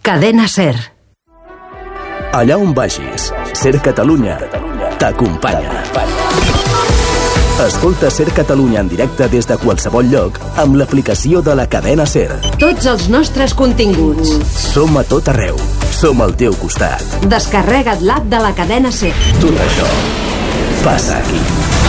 Cadena SER. Allà on vagis, SER Catalunya t'acompanya. Escolta SER Catalunya en directe des de qualsevol lloc amb l'aplicació de la cadena SER. Tots els nostres continguts. Som a tot arreu. Som al teu costat. Descarrega't l'app de la cadena SER. Tot això passa aquí.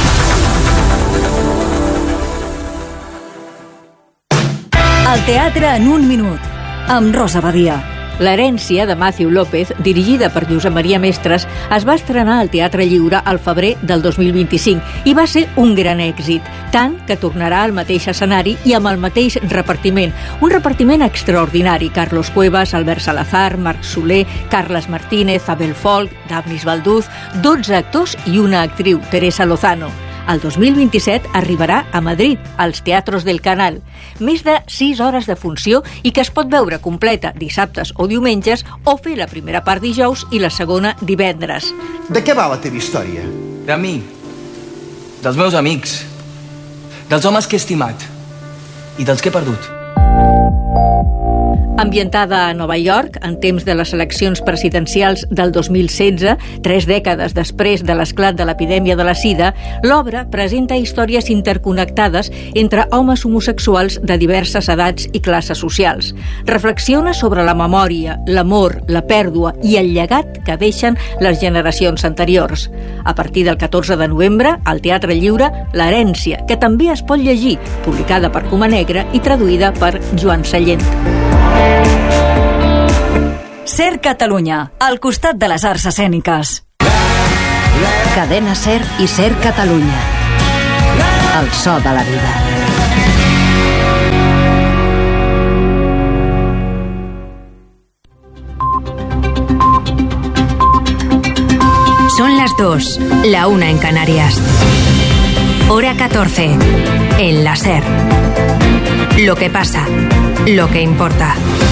El teatre en un minut, amb Rosa Badia. L'herència de Matthew López, dirigida per Josep Maria Mestres, es va estrenar al Teatre Lliure al febrer del 2025 i va ser un gran èxit, tant que tornarà al mateix escenari i amb el mateix repartiment. Un repartiment extraordinari: Carlos Cuevas, Albert Salazar, Marc Soler, Carles Martínez, Abel Folk, Dafnis Balduz, 12 actors i una actriu, Teresa Lozano. El 2027 arribarà a Madrid, als Teatros del Canal. Més de 6 hores de funció i que es pot veure completa dissabtes o diumenges o fer la primera part dijous i la segona divendres. De què va la teva història? De mi, dels meus amics, dels homes que he estimat i dels que he perdut. Ambientada a Nova York, en temps de les eleccions presidencials del 2016, 3 dècades després de l'esclat de l'epidèmia de la sida, l'obra presenta històries interconnectades entre homes homosexuals de diverses edats i classes socials. Reflexiona sobre la memòria, l'amor, la pèrdua i el llegat que deixen les generacions anteriors. A partir del 14 de novembre, al Teatre Lliure, L'herència, que també es pot llegir, publicada per Coma Negra i traduïda per Joan Sallent. SER Catalunya, al costat de les arts escèniques. Cadena SER i SER Catalunya. El so de la vida. Son las 2, la 1 en Canarias. Hora 14, en la SER. Lo que pasa, lo que importa.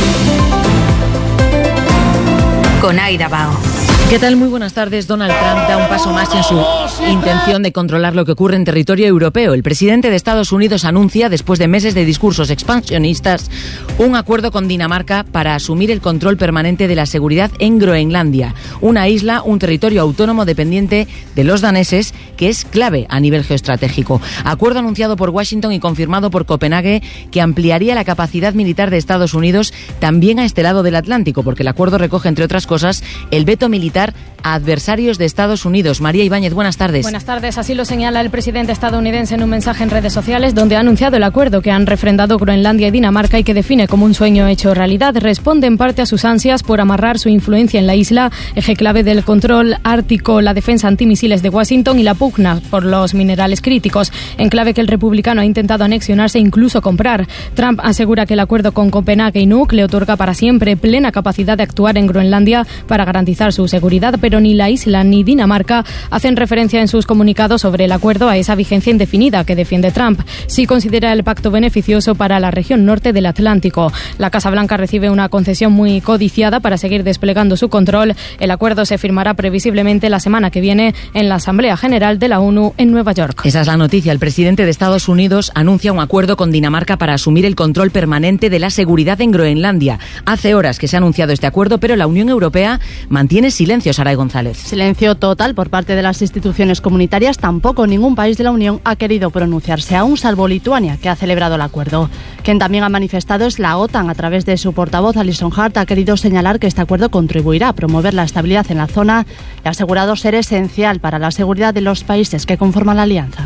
Con Aida Bao. ¿Qué tal? Muy buenas tardes. Donald Trump da un paso más en su intención de controlar lo que ocurre en territorio europeo. El presidente de Estados Unidos anuncia, después de meses de discursos expansionistas, un acuerdo con Dinamarca para asumir el control permanente de la seguridad en Groenlandia, una isla, un territorio autónomo dependiente de los daneses, que es clave a nivel geoestratégico. Acuerdo anunciado por Washington y confirmado por Copenhague, que ampliaría la capacidad militar de Estados Unidos también a este lado del Atlántico, porque el acuerdo recoge, entre otras cosas, el veto militar a adversarios de Estados Unidos. María Ibáñez, buenas tardes. Buenas tardes. Así lo señala el presidente estadounidense en un mensaje en redes sociales, donde ha anunciado el acuerdo que han refrendado Groenlandia y Dinamarca y que define como un sueño hecho realidad. Responde en parte a sus ansias por amarrar su influencia en la isla, eje clave del control ártico, la defensa antimisiles de Washington y la pugna por los minerales críticos, en clave que el republicano ha intentado anexionarse e incluso comprar. Trump asegura que el acuerdo con Copenhague y Nuuk le otorga para siempre plena capacidad de actuar en Groenlandia para garantizar su seguridad, pero ni la isla ni Dinamarca hacen referencia en sus comunicados sobre el acuerdo a esa vigencia indefinida que defiende Trump. Sí considera el pacto beneficioso para la región norte del Atlántico. La Casa Blanca recibe una concesión muy codiciada para seguir desplegando su control. El acuerdo se firmará previsiblemente la semana que viene en la Asamblea General de la ONU en Nueva York. Esa es la noticia. El presidente de Estados Unidos anuncia un acuerdo con Dinamarca para asumir el control permanente de la seguridad en Groenlandia. Hace horas que se ha anunciado este acuerdo, pero la Unión Europea mantiene silencio. Saray González. Silencio total por parte de las instituciones comunitarias. Tampoco ningún país de la Unión ha querido pronunciarse, aún salvo Lituania, que ha celebrado el acuerdo. Quien también ha manifestado es la OTAN. A través de su portavoz, Alison Hart, ha querido señalar que este acuerdo contribuirá a promover la estabilidad en la zona y ha asegurado ser esencial para la seguridad de los países que conforman la alianza.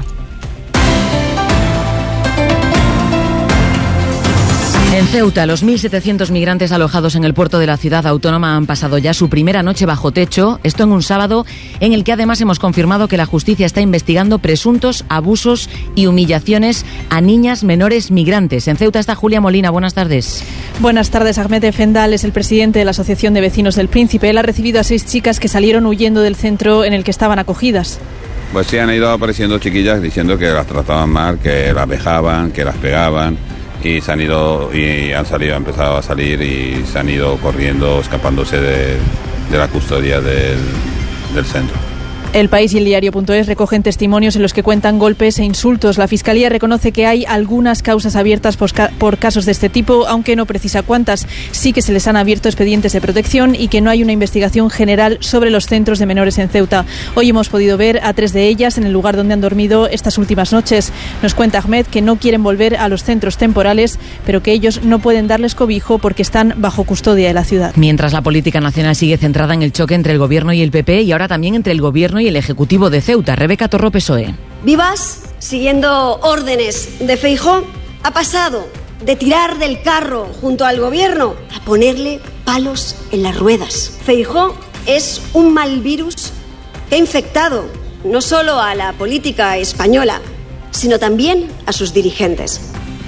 En Ceuta, los 1.700 migrantes alojados en el puerto de la ciudad autónoma han pasado ya su primera noche bajo techo, esto en un sábado en el que además hemos confirmado que la justicia está investigando presuntos abusos y humillaciones a niñas menores migrantes. En Ceuta está Julia Molina, buenas tardes. Buenas tardes. Ahmed Efendal es el presidente de la Asociación de Vecinos del Príncipe. Él ha recibido a 6 chicas que salieron huyendo del centro en el que estaban acogidas. Pues sí, han ido apareciendo chiquillas diciendo que las trataban mal, que las vejaban, que las pegaban. Y se han ido y han empezado a salir y se han ido corriendo, escapándose de la custodia del centro. El País y el Diario.es recogen testimonios en los que cuentan golpes e insultos. La Fiscalía reconoce que hay algunas causas abiertas por casos de este tipo, aunque no precisa cuántas. Sí que se les han abierto expedientes de protección y que no hay una investigación general sobre los centros de menores en Ceuta. Hoy hemos podido ver a 3 de ellas en el lugar donde han dormido estas últimas noches. Nos cuenta Ahmed que no quieren volver a los centros temporales, pero que ellos no pueden darles cobijo porque están bajo custodia de la ciudad. Mientras la política nacional sigue centrada en el choque entre el Gobierno y el PP y ahora también entre el Gobierno y el Ejecutivo de Ceuta. Rebeca Torro, PSOE. Vivas, siguiendo órdenes de Feijóo, ha pasado de tirar del carro junto al Gobierno a ponerle palos en las ruedas. Feijóo es un mal virus que ha infectado no solo a la política española, sino también a sus dirigentes.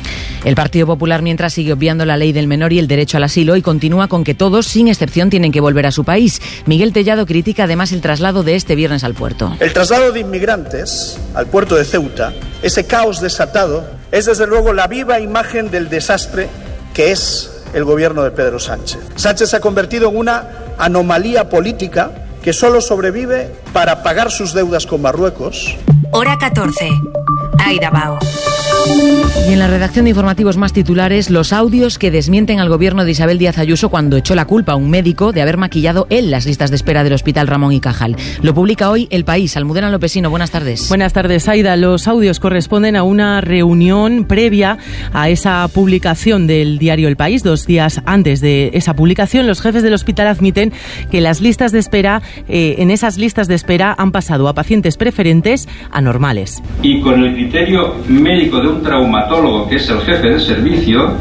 El Partido Popular, mientras, sigue obviando la ley del menor y el derecho al asilo y continúa con que todos, sin excepción, tienen que volver a su país. Miguel Tellado critica además el traslado de este viernes al puerto. El traslado de inmigrantes al puerto de Ceuta, ese caos desatado, es desde luego la viva imagen del desastre que es el gobierno de Pedro Sánchez. Sánchez se ha convertido en una anomalía política que solo sobrevive para pagar sus deudas con Marruecos. Hora 14. Aida Bao. Y en la redacción de informativos, más titulares, los audios que desmienten al gobierno de Isabel Díaz Ayuso cuando echó la culpa a un médico de haber maquillado él las listas de espera del Hospital Ramón y Cajal. Lo publica hoy El País. Almudena Lopesino, buenas tardes. Buenas tardes, Aida. Los audios corresponden a una reunión previa a esa publicación del diario El País. 2 días antes de esa publicación, los jefes del hospital admiten que las listas de espera, en esas listas de espera han pasado a pacientes preferentes a normales. Y con el criterio médico de un traumatólogo, que es el jefe de servicio,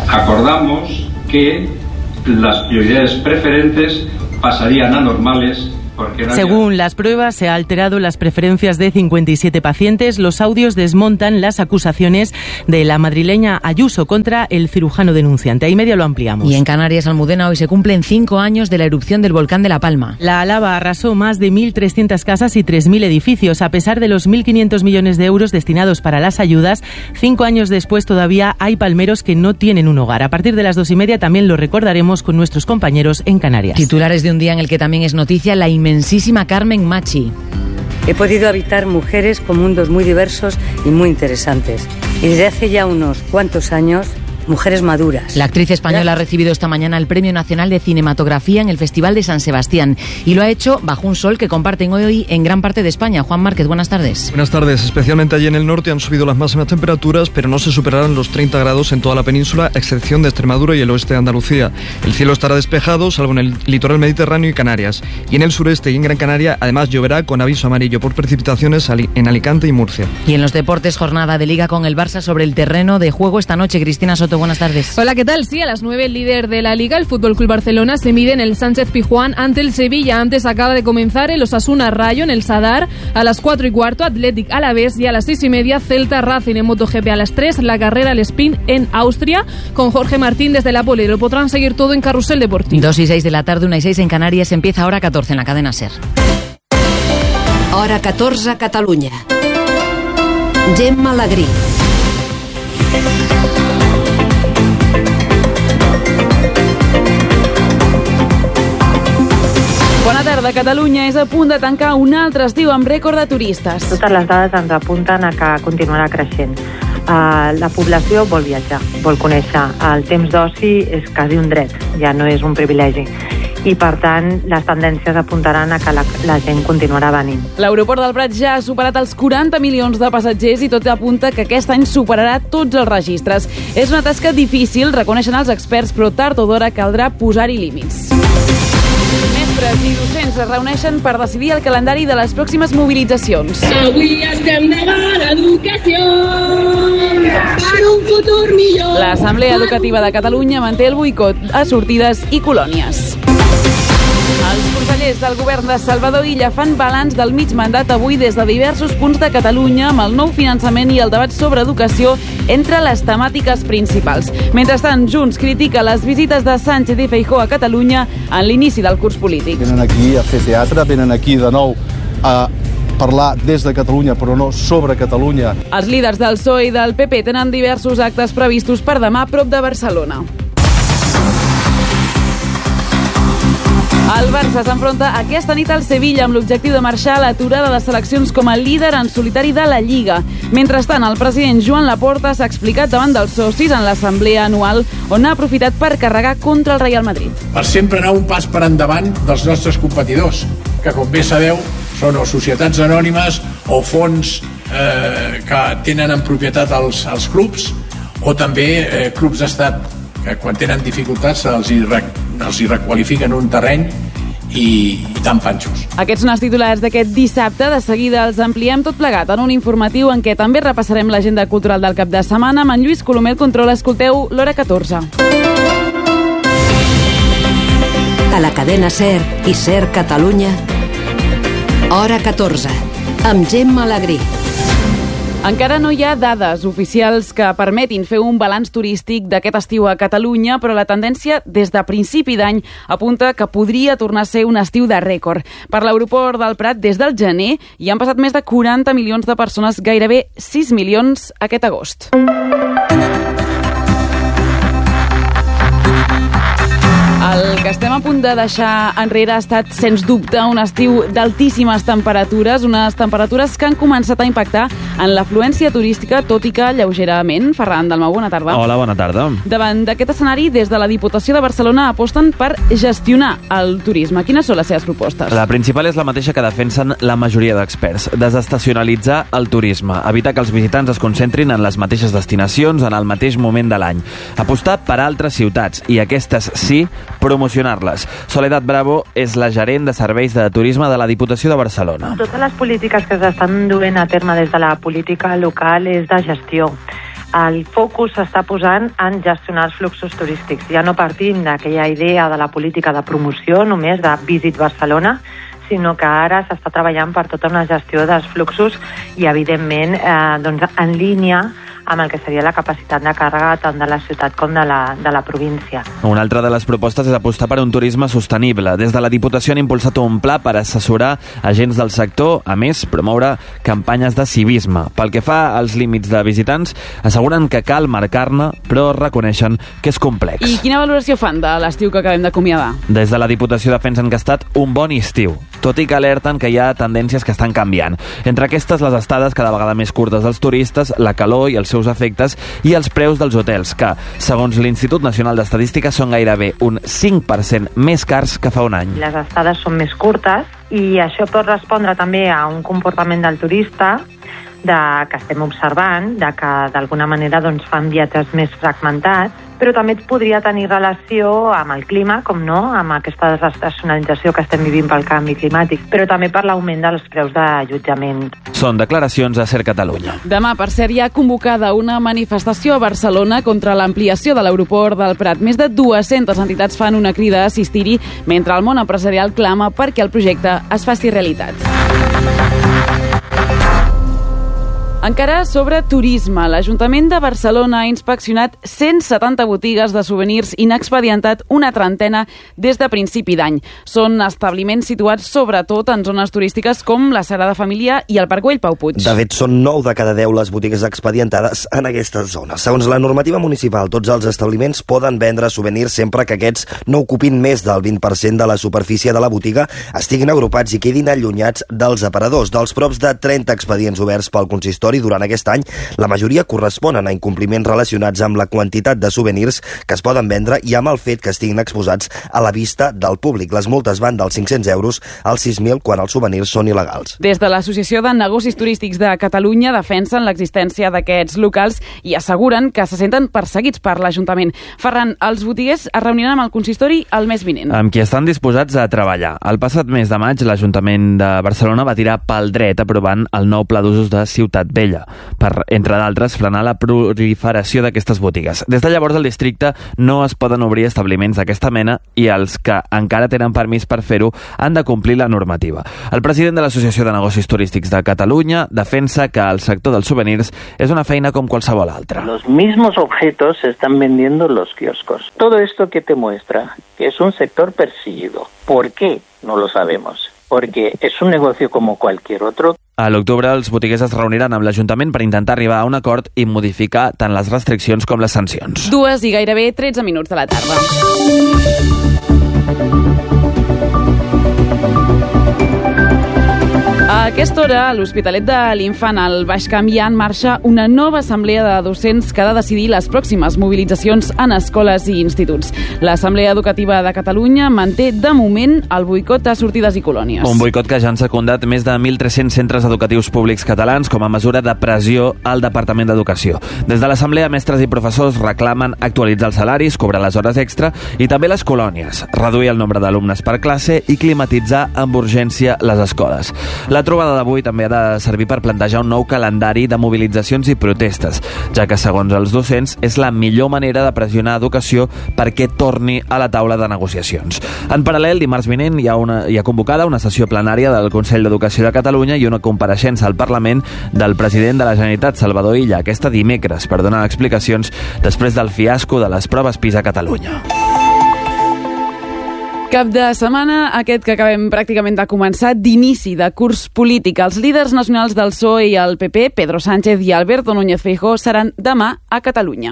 acordamos que las prioridades preferentes pasarían a normales. Según las pruebas, se ha alterado las preferencias de 57 pacientes. Los audios desmontan las acusaciones de la madrileña Ayuso contra el cirujano denunciante. Ahí media lo ampliamos. Y en Canarias, Almudena, hoy se cumplen 5 años de la erupción del volcán de La Palma. La lava arrasó más de 1.300 casas y 3.000 edificios. A pesar de los 1.500 millones de euros destinados para las ayudas, 5 años después todavía hay palmeros que no tienen un hogar. A partir de las 2:30 también lo recordaremos con nuestros compañeros en Canarias. Titulares de un día en el que también es noticia la inmensísima Carmen Machi. He podido habitar mujeres con mundos muy diversos y muy interesantes. Y desde hace ya unos cuantos años, mujeres maduras. La actriz española ha recibido esta mañana el Premio Nacional de Cinematografía en el Festival de San Sebastián y lo ha hecho bajo un sol que comparten hoy en gran parte de España. Juan Márquez, buenas tardes. Buenas tardes. Especialmente allí en el norte han subido las máximas temperaturas, pero no se superarán los 30 grados en toda la península, a excepción de Extremadura y el oeste de Andalucía. El cielo estará despejado, salvo en el litoral mediterráneo y Canarias. Y en el sureste y en Gran Canaria, además, lloverá con aviso amarillo por precipitaciones en Alicante y Murcia. Y en los deportes, jornada de Liga con el Barça sobre el terreno de juego esta noche. Cristina Soto, buenas tardes. Hola, ¿qué tal? Sí, a las 9 el líder de la Liga, el FC Barcelona, se mide en el Sánchez-Pizjuán ante el Sevilla. Antes acaba de comenzar el Osasuna Rayo en el Sadar. A las 4:15, Athletic Alavés, y a las 6:30, Celta Racing. En MotoGP a las 3, la carrera al sprint en Austria con Jorge Martín desde la Pole. Lo podrán seguir todo en Carrusel Deportivo. 2:06 de la tarde, 1:06 en Canarias. Empieza Hora 14 en la cadena SER. Hora 14 a Catalunya. Gemma Lagrí. Bona tarda. Catalunya és a punt de tancar un altre estiu amb rècord de turistes. Totes les dades ens apunten a que continuarà creixent. La població vol viatjar, vol conèixer. El temps d'oci és quasi un dret, ja no és un privilegi. I, per tant, les tendències apuntaran a que la gent continuarà venint. L'aeroport del Prat ja ha superat els 40 milions de passatgers i tot apunta que aquest any superarà tots els registres. És una tasca difícil, reconeixen els experts, però tard o d'hora caldrà posar-hi límits. Mestres i docents es reuneixen per decidir el calendari de les pròximes mobilitzacions. Avui estem negant educació per un futur millor. L'Assemblea Educativa de Catalunya manté el boicot a sortides i colònies. Els consellers del govern de Salvador Illa fan balanç del mig mandat avui des de diversos punts de Catalunya amb el nou finançament i el debat sobre educació entre les temàtiques principals. Mentrestant, Junts critica les visites de Sánchez i Feijóo a Catalunya en l'inici del curs polític. Venen aquí a fer teatre, venen aquí de nou a parlar des de Catalunya, però no sobre Catalunya. Els líders del PSOE i del PP tenen diversos actes previstos per demà a prop de Barcelona. El Barça s'enfronta aquesta nit al Sevilla amb l'objectiu de marxar a l'aturada de seleccions com a líder en solitari de la Lliga. Mentrestant, el president Joan Laporta s'ha explicat davant dels socis en l'assemblea anual on ha aprofitat per carregar contra el Real Madrid. Per sempre anar un pas per endavant dels nostres competidors, que com bé sabeu són o societats anònimes o fons que tenen en propietat els clubs o també clubs d'estat que quan tenen dificultats els hi requalifiquen un terreny i tan panxos. Aquests són els titulars d'aquest dissabte. De seguida els ampliem tot plegat en un informatiu en què també repassarem l'agenda cultural del cap de setmana. Amb en Lluís Colomer al control. Escolteu l'Hora 14. A la cadena SER i SER Catalunya, Hora 14, amb Gemma Alegrí. Encara no hi ha dades oficials que permetin fer un balanç turístic d'aquest estiu a Catalunya, però la tendència des de principi d'any apunta que podria tornar a ser un estiu de rècord. Per l'aeroport del Prat, des del gener, hi han passat més de 40 milions de persones, gairebé 6 milions aquest agost. El que estem a punt de deixar enrere ha estat, sens dubte, un estiu d'altíssimes temperatures, unes temperatures que han començat a impactar en l'afluència turística, tot i que lleugerament. Ferran Dalmau, bona tarda. Hola, bona tarda. Davant d'aquest escenari, des de la Diputació de Barcelona aposten per gestionar el turisme. Quines són les seves propostes? La principal és la mateixa que defensen la majoria d'experts: desestacionalitzar el turisme, evitar que els visitants es concentrin en les mateixes destinacions en el mateix moment de l'any, apostar per altres ciutats i aquestes sí, promocionar-les. Soledad Bravo és la gerent de serveis de turisme de la Diputació de Barcelona. Totes les polítiques que s'estan duent a terme des de la política local és de gestió. El focus s'està posant en gestionar els fluxos turístics. Ja no partim d'aquella idea de la política de promoció només de Visit Barcelona, sinó que ara s'està treballant per tota una gestió dels fluxos i, evidentment, en línia amb el que seria la capacitat de càrrega tant de la ciutat com de la província. Una altra de les propostes és apostar per un turisme sostenible. Des de la Diputació han impulsat un pla per assessorar agents del sector, a més, promoure campanyes de civisme. Pel que fa als límits de visitants, asseguren que cal marcar-ne, però reconeixen que és complex. I quina valoració fan de l'estiu que acabem d'acomiadar? Des de la Diputació defensen que ha estat un bon estiu, tot i que alerten que hi ha tendències que estan canviant. Entre aquestes, les estades cada vegada més curtes dels turistes, la calor i els seus efectes i els preus dels hotels, que, segons l'Institut Nacional d'Estadística, són gairebé un 5% més cars que fa un any. Les estades són més curtes i això pot respondre també a un comportament del turista que estem observant, que d'alguna manera fan viatges més fragmentats, però també podria tenir relació amb el clima, com no, amb aquesta desestacionalització que estem vivint pel canvi climàtic, però també per l'augment dels preus d'allotjament. Són declaracions a SER Catalunya. Demà, per cert, hi ha convocada una manifestació a Barcelona contra l'ampliació de l'aeroport del Prat. Més de 200 entitats fan una crida a assistir-hi, mentre el món empresarial clama perquè el projecte es faci realitat. Encara sobre turisme, l'Ajuntament de Barcelona ha inspeccionat 170 botigues de souvenirs i n'ha expedientat una trentena des de principi d'any. Són establiments situats sobretot en zones turístiques com la Sagrada Família i el Parc Güell, Pau Puig. De fet, són 9 de cada 10 les botigues expedientades en aquestes zones. Segons la normativa municipal, tots els establiments poden vendre souvenirs sempre que aquests no ocupin més del 20% de la superfície de la botiga, estiguin agrupats i quedin allunyats dels aparadors. Dels props de 30 expedients oberts pel consistori durant aquest any, la majoria corresponen a incompliments relacionats amb la quantitat de souvenirs que es poden vendre i amb el fet que estiguin exposats a la vista del públic. Les multes van dels 500 euros als 6.000 quan els souvenirs són il·legals. Des de l'Associació de Negocis Turístics de Catalunya defensen l'existència d'aquests locals i asseguren que se senten perseguits per l'Ajuntament. Ferran, els botiguers es reuniran amb el consistori el mes vinent. Amb qui estan disposats a treballar. El passat mes de maig, l'Ajuntament de Barcelona va tirar pel dret aprovant el nou pla d'usos de Ciutat Vella, per, entre d'altres, frenar la proliferació d'aquestes botigues. Des de llavors, al districte no es poden obrir establiments d'aquesta mena i els que encara tenen permís per fer-ho han de complir la normativa. El president de l'Associació de Negocis Turístics de Catalunya defensa que el sector dels souvenirs és una feina com qualsevol altra. Los mismos objetos se están vendiendo en los kioscos. Todo esto que te muestra que es un sector perseguido. ¿Por qué? No lo sabemos. Porque es un negocio como cualquier otro. A l'octubre, els botiguers es reuniran amb l'Ajuntament per intentar arribar a un acord i modificar tant les restriccions com les sancions. 2 i gairebé 13 minuts de la tarda. aquesta hora, a l'Hospitalet de l'Infant al Baix Camp hi ha en marxa una nova assemblea de docents que ha de decidir les pròximes mobilitzacions en escoles i instituts. L'Assemblea Educativa de Catalunya manté de moment el boicot a sortides i colònies. Un boicot que ja han secundat més de 1.300 centres educatius públics catalans com a mesura de pressió al Departament d'Educació. Des de l'Assemblea, mestres i professors reclamen actualitzar els salaris, cobrar les hores extra i també les colònies, reduir el nombre d'alumnes per classe i climatitzar amb urgència les escoles. La trobada d'avui també ha de servir per plantejar un nou calendari de mobilitzacions i protestes, ja que, segons els docents, és la millor manera de pressionar Educació perquè torni a la taula de negociacions. En paral·lel, dimarts vinent hi ha convocada una sessió plenària del Consell d'Educació de Catalunya i una compareixença al Parlament del president de la Generalitat, Salvador Illa, aquesta dimecres, per donar explicacions després del fiasco de les proves PISA a Catalunya. Cap de setmana, aquest que acabem pràcticament de començar, d'inici de curs polític. Els líders nacionals del PSOE i el PP, Pedro Sánchez i Alberto Núñez Feijóo, seran demà a Catalunya.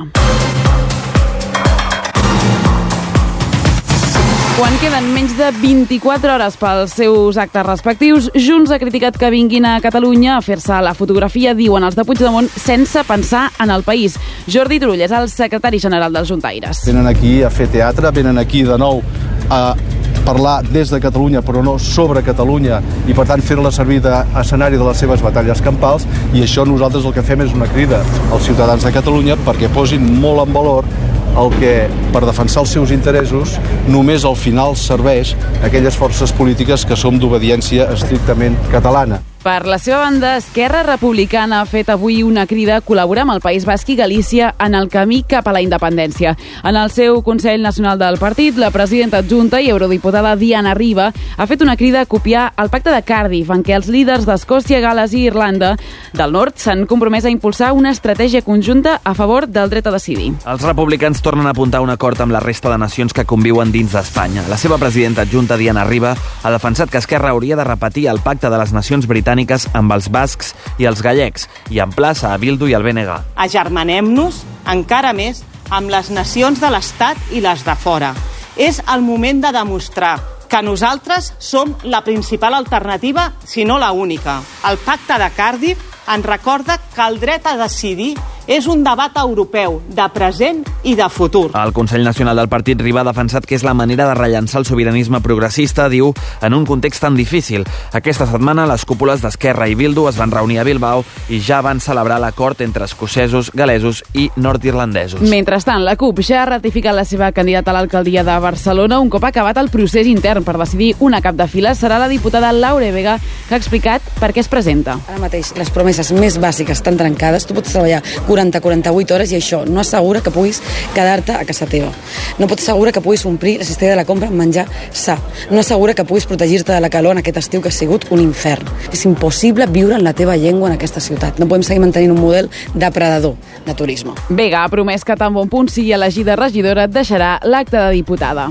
Quan queden menys de 24 hores pels seus actes respectius, Junts ha criticat que vinguin a Catalunya a fer-se la fotografia, diuen els de Puigdemont, sense pensar en el país. Jordi Turull és el secretari general dels Juntaires. Venen aquí a fer teatre, venen aquí de nou a parlar des de Catalunya però no sobre Catalunya i per tant fer-la servir d'escenari de les seves batalles campals, i això nosaltres el que fem és una crida als ciutadans de Catalunya perquè posin molt en valor el que, per defensar els seus interessos, només al final serveix a aquelles forces polítiques que som d'obediència estrictament catalana. Per la seva banda, Esquerra Republicana ha fet avui una crida a col·laborar amb el País Basc i Galícia en el camí cap a la independència. En el seu Consell Nacional del Partit, la presidenta adjunta i eurodiputada Diana Riba ha fet una crida a copiar el pacte de Cardiff, en què els líders d'Escòcia, Gales i Irlanda del Nord s'han compromès a impulsar una estratègia conjunta a favor del dret a decidir. Els republicans tornen a apuntar un acord amb la resta de nacions que conviuen dins d'Espanya. La seva presidenta adjunta, Diana Riba, ha defensat que Esquerra hauria de repetir el pacte de les nacions britàniques amb els bascs i els gallecs i emplaça a Bildu i al BNG. Agermanem-nos encara més amb les nacions de l'Estat i les de fora. És el moment de demostrar que nosaltres som la principal alternativa, si no la única. El pacte de Cardiff ens recorda que el dret a decidir és un debat europeu de present i de futur. El Consell Nacional del Partit, Riba, ha defensat que és la manera de rellançar el sobiranisme progressista, diu, en un context tan difícil. Aquesta setmana les cúpules d'Esquerra i Bildu es van reunir a Bilbao i ja van celebrar l'acord entre escocesos, galesos i nord-irlandesos. Mentrestant, la CUP ja ha ratificat la seva candidata a l'alcaldia de Barcelona un cop acabat el procés intern per decidir una cap de fila. Serà la diputada Laura Vega que ha explicat per què es presenta. Ara mateix les promeses més bàsiques estan trencades. Tu pots treballar 40-48 hores i això no assegura que puguis quedar-te a casa teva. No pots assegurar que puguis omplir la cistella de la compra amb menjar sa. No assegura que puguis protegir-te de la calor en aquest estiu que ha sigut un infern. És impossible viure en la teva llengua en aquesta ciutat. No podem seguir mantenint un model depredador de turisme. Vega ha promès que tan bon punt sigui elegida regidora deixarà l'acte de diputada.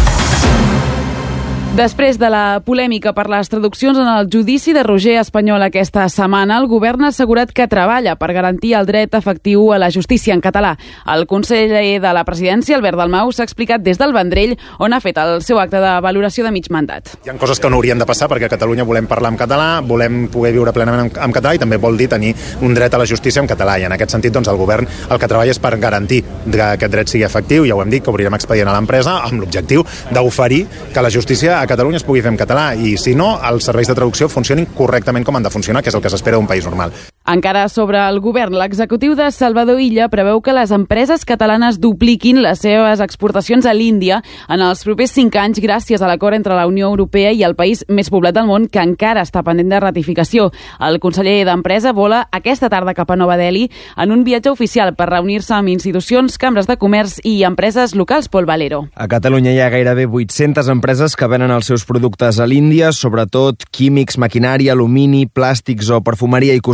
Després de la polèmica per les traduccions en el judici de Roger Espanyol aquesta setmana, el govern ha assegurat que treballa per garantir el dret efectiu a la justícia en català. El conseller de la presidència, Albert Dalmau, s'ha explicat des del Vendrell, on ha fet el seu acte de valoració de mig mandat. Hi ha coses que no haurien de passar perquè a Catalunya volem parlar en català, volem poder viure plenament en català i també vol dir tenir un dret a la justícia en català. I en aquest sentit, doncs, el govern el que treballa és per garantir que aquest dret sigui efectiu. Ja ho hem dit, que obrirem expedient a l'empresa amb l'objectiu d'oferir que la justícia a Catalunya es pugui fer en català i, si no, els serveis de traducció funcionin correctament com han de funcionar, que és el que s'espera d'un país normal. Encara sobre el govern, l'executiu de Salvador Illa preveu que les empreses catalanes dupliquin les seves exportacions a l'Índia en els propers 5 anys gràcies a l'acord entre la Unió Europea i el país més poblat del món que encara està pendent de ratificació. El conseller d'Empresa vola aquesta tarda cap a Nova Delhi en un viatge oficial per reunir-se amb institucions, cambres de comerç i empreses locals. Pol Valero. A Catalunya hi ha gairebé 800 empreses que venen els seus productes a l'Índia, sobretot químics, maquinària, alumini, plàstics o perfumeria i cosmètica,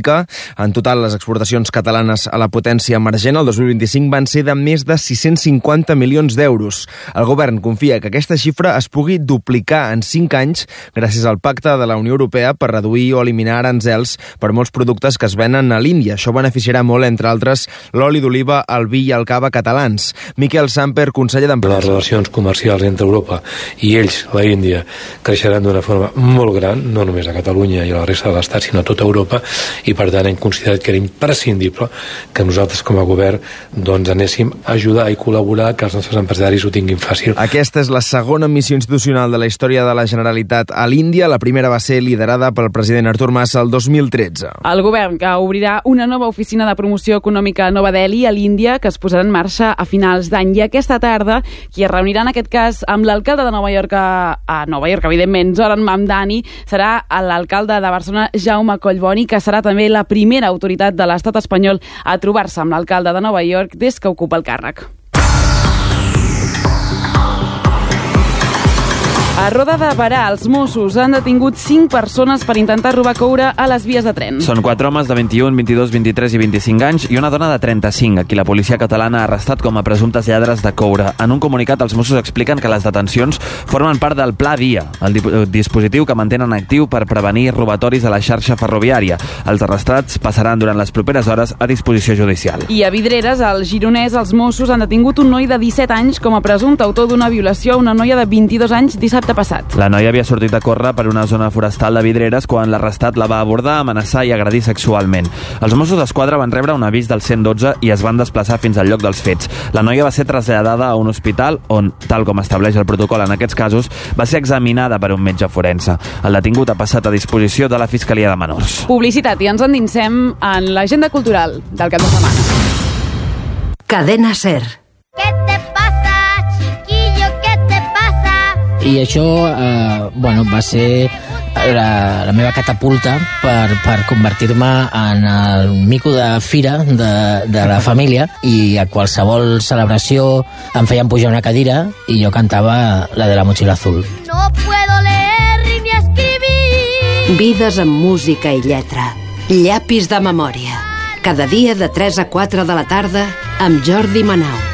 mica. En total, les exportacions catalanes a la potència emergent el 2025 van ser de més de 650 milions d'euros. El govern confia que aquesta xifra es pugui duplicar en 5 anys gràcies al pacte de la Unió Europea per reduir o eliminar aranzels per molts productes que es venen a l'Índia. Això beneficiarà molt, entre altres, l'oli d'oliva, el vi i el cava catalans. Miquel Samper, conseller d'Empresa. Les relacions comercials entre Europa i ells, la Índia, creixeran d'una forma molt gran, no només a Catalunya i a la resta de l'Estat, sinó a tota Europa, i per tant hem considerat que era imprescindible que nosaltres com a govern anéssim a ajudar i col·laborar que els nostres empresaris ho tinguin fàcil. Aquesta és la segona missió institucional de la història de la Generalitat a l'Índia. La primera va ser liderada pel president Artur Mas el 2013. El govern que obrirà una nova oficina de promoció econòmica a Nova Delhi, a l'Índia, que es posarà en marxa a finals d'any. I aquesta tarda, qui es reunirà en aquest cas amb l'alcalde de Nova York, evidentment, Zoran Mamdani, serà l'alcalde de Barcelona, Jaume Collboni, que serà també la primera autoritat de l'estat espanyol a trobar-se amb l'alcalde de Nova York des que ocupa el càrrec. A Roda de Berà, els Mossos han detingut 5 persones per intentar robar coure a les vies de tren. Són 4 homes de 21, 22, 23 i 25 anys i una dona de 35, a qui la policia catalana ha arrestat com a presumptes lladres de coure. En un comunicat, els Mossos expliquen que les detencions formen part del Pla Via, el dispositiu que mantenen actiu per prevenir robatoris a la xarxa ferroviària. Els arrestats passaran durant les properes hores a disposició judicial. I a Vidreres, al Gironès, els Mossos han detingut un noi de 17 anys com a presumpte autor d'una violació a una noia de 22 anys dissabte passat. La noia havia sortit a córrer per una zona forestal de Vidreres quan l'arrestat la va abordar, amenaçar i agredir sexualment. Els Mossos d'Esquadra van rebre un avís del 112 i es van desplaçar fins al lloc dels fets. La noia va ser traslladada a un hospital on, tal com estableix el protocol en aquests casos, va ser examinada per un metge forense. El detingut ha passat a disposició de la Fiscalia de Menors. Publicitat, i ens endinsem en l'agenda cultural del cap de setmana. Cadena SER. I això va ser la meva catapulta per convertir-me en el mico de fira de la família, i a qualsevol celebració em feien pujar una cadira i jo cantava la de la motxilla azul. No puedo leer ni escribir. Vides amb música i lletra. Llapis de memòria. Cada dia de 3 a 4 de la tarda amb Jordi Manau.